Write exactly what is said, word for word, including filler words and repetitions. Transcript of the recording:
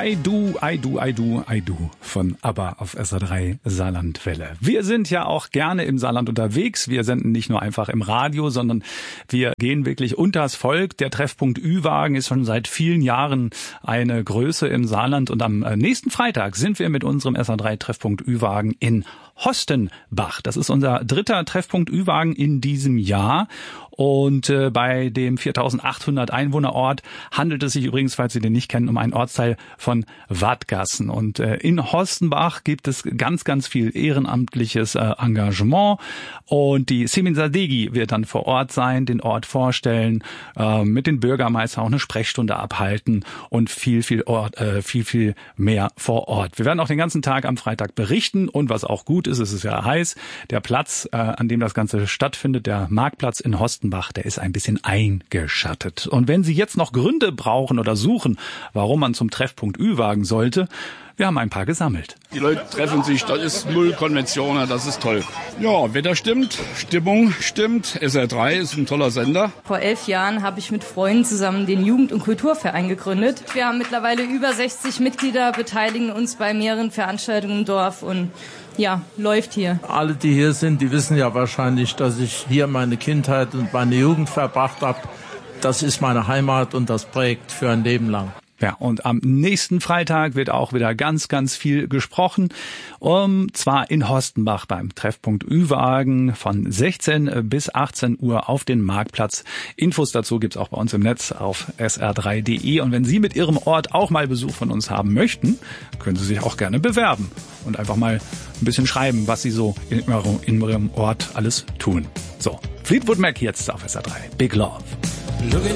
I do, I do, I do, I do von ABBA auf S R drei Saarlandwelle. Wir sind ja auch gerne im Saarland unterwegs. Wir senden nicht nur einfach im Radio, sondern wir gehen wirklich unters Volk. Der Treffpunkt Ü-Wagen ist schon seit vielen Jahren eine Größe im Saarland. Und am nächsten Freitag sind wir mit unserem S R drei Treffpunkt Ü-Wagen in Hostenbach. Das ist unser dritter Treffpunkt Ü-Wagen in diesem Jahr. Und äh, bei dem viertausendachthundert Einwohnerort handelt es sich übrigens, falls Sie den nicht kennen, um einen Ortsteil von Wadgassen. Und äh, in Hostenbach gibt es ganz, ganz viel ehrenamtliches äh, Engagement. Und die Semin Sadeghi wird dann vor Ort sein, den Ort vorstellen, äh, mit den Bürgermeister auch eine Sprechstunde abhalten und viel, viel, Ort, äh, viel, viel mehr vor Ort. Wir werden auch den ganzen Tag am Freitag berichten. Und was auch gut ist, es ist ja heiß, der Platz, äh, an dem das Ganze stattfindet, der Marktplatz in Hostenbach, der ist ein bisschen eingeschattet. Und wenn Sie jetzt noch Gründe brauchen oder suchen, warum man zum Treffpunkt Ü-Wagen sollte, wir haben ein paar gesammelt. Die Leute treffen sich, das ist null Konventionen, das ist toll. Ja, Wetter stimmt, Stimmung stimmt, S R drei ist ein toller Sender. Vor elf Jahren habe ich mit Freunden zusammen den Jugend- und Kulturverein gegründet. Wir haben mittlerweile über sechzig Mitglieder, beteiligen uns bei mehreren Veranstaltungen im Dorf und ja, läuft hier. Alle, die hier sind, die wissen ja wahrscheinlich, dass ich hier meine Kindheit und meine Jugend verbracht habe. Das ist meine Heimat und das prägt für ein Leben lang. Ja, und am nächsten Freitag wird auch wieder ganz, ganz viel gesprochen. Und zwar in Hostenbach beim Treffpunkt Ü-Wagen von sechzehn bis achtzehn Uhr auf den Marktplatz. Infos dazu gibt's auch bei uns im Netz auf S R drei Punkt D E. Und wenn Sie mit Ihrem Ort auch mal Besuch von uns haben möchten, können Sie sich auch gerne bewerben und einfach mal ein bisschen schreiben, was Sie so in Ihrem, in Ihrem Ort alles tun. So, Fleetwood Mac jetzt auf S R drei. Big Love.